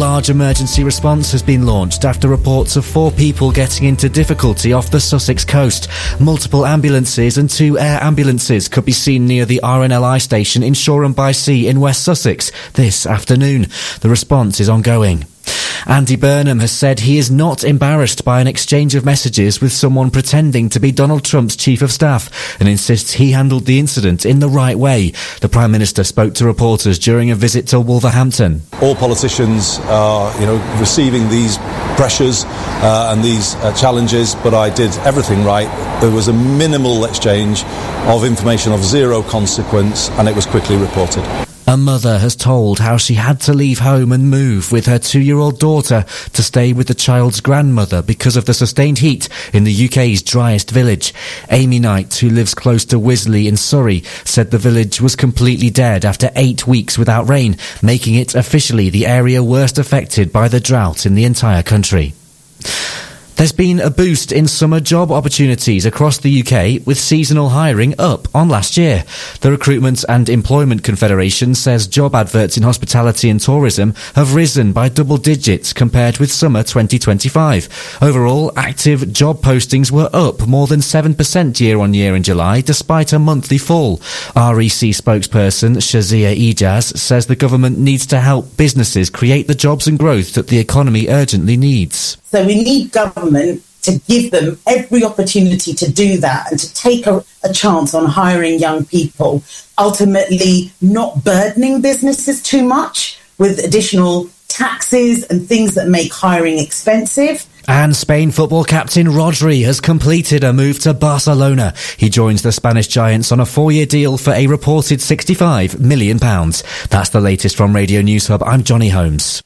large emergency response has been launched after reports of 4 people getting into difficulty off the Sussex coast. Multiple ambulances and 2 air ambulances could be seen near the RNLI station in Shoreham-by-Sea in West Sussex this afternoon. The response is ongoing. Andy Burnham has said he is not embarrassed by an exchange of messages with someone pretending to be Donald Trump's chief of staff and insists he handled the incident in the right way. The Prime Minister spoke to reporters during a visit to Wolverhampton. All politicians are, receiving these pressures and these challenges, but I did everything right. There was a minimal exchange of information of zero consequence, and it was quickly reported. A mother has told how she had to leave home and move with her 2-year-old daughter to stay with the child's grandmother because of the sustained heat in the UK's driest village. Amy Knight, who lives close to Wisley in Surrey, said the village was completely dead after 8 weeks without rain, making it officially the area worst affected by the drought in the entire country. There's been a boost in summer job opportunities across the UK, with seasonal hiring up on last year. The Recruitment and Employment Confederation says job adverts in hospitality and tourism have risen by double digits compared with summer 2025. Overall, active job postings were up more than 7% year-on-year in July, despite a monthly fall. REC spokesperson Shazia Ijaz says the government needs to help businesses create the jobs and growth that the economy urgently needs. So we need government to give them every opportunity to do that and to take a chance on hiring young people, ultimately not burdening businesses too much with additional taxes and things that make hiring expensive. And Spain football captain Rodri has completed a move to Barcelona. He joins the Spanish Giants on a 4-year deal for a reported £65 million. That's the latest from Radio News Hub. I'm Johnny Holmes.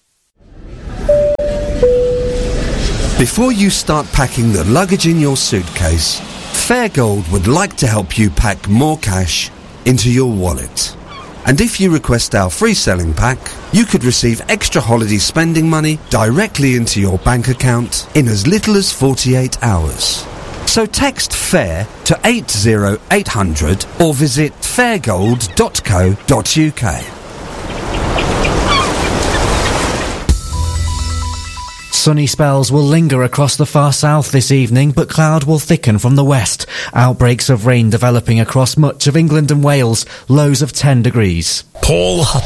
Before you start packing the luggage in your suitcase, Fairgold would like to help you pack more cash into your wallet. And if you request our free selling pack, you could receive extra holiday spending money directly into your bank account in as little as 48 hours. So text FAIR to 80800 or visit fairgold.co.uk. Sunny spells will linger across the far south this evening, but cloud will thicken from the west. Outbreaks of rain developing across much of England and Wales, lows of 10 degrees. Paul Hutton.